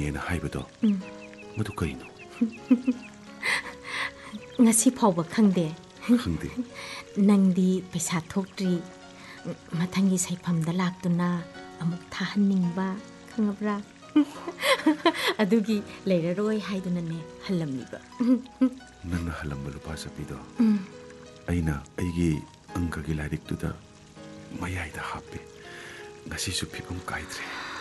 ne hai bado madu kaino ngasi phawba khangde nangdi paisa thokri mathangi saifamda laktuna amuk thahaningba khangabra adugi leiraroi haiduna ne halamniba nanna halamba lupa sapido aina aigi angka gi lairik tuda mayai da happe ngasi su phipam kaidre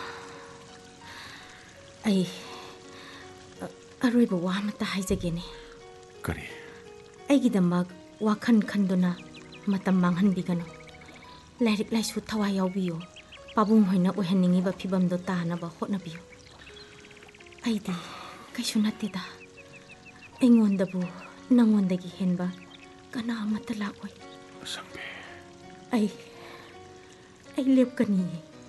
ai aroi ba wa mata haijagene kare aigi damak wakhan khanduna matam manghan bigano lairik laisu thawa yawbiyo pabung hoina ohaningi ba phibam do tana ba hotna biyo aidi kaisu nateda engonda bu nangonda gi henba kana mata lakoi sambe ai lepkani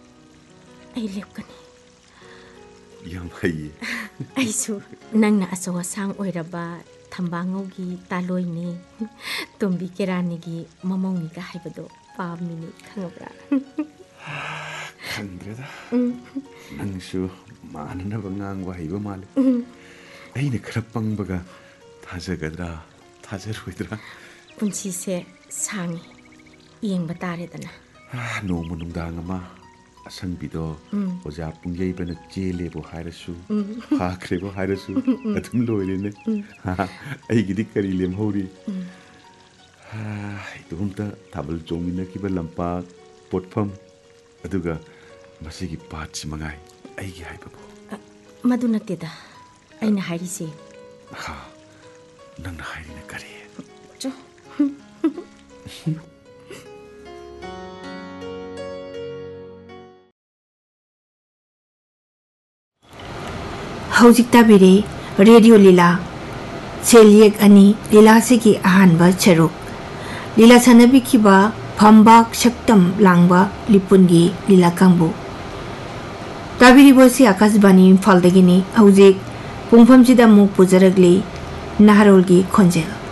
yam hai aisu nangna asawa sang oiraba thambangaugi taloi ne tombi kerani gi mamongni ga haibado pamini khangabra khangdreda nangsu manana bangang wa haiba male aina khara pangbaga thajagadra thajaroidra punsi se sangi yeng batare dana no munungdang ama asangbido oja pungjei bana chele bo hairasu hakre bo hairasu atum loirene ai gidi kari lem hori idumta tabal jongina kiba lampa potfam aduga masigi patsi mangai ai gi haibabo maduna teda aina harise ha nang hairina kari cho हौजिक ताबिरे radio Leela coeliac अनि लीला सेगी अहानबा चरुक लीला सनबिखिबा फम्बाक शक्तम लांगबा लिपुनगी लीला कांगबु ताबिरि बोसी आकाशबाणी इम्फालदगिनी हौजिक पुंफमजिदा मुक पुजरगली नाहरोलगी खोंजेल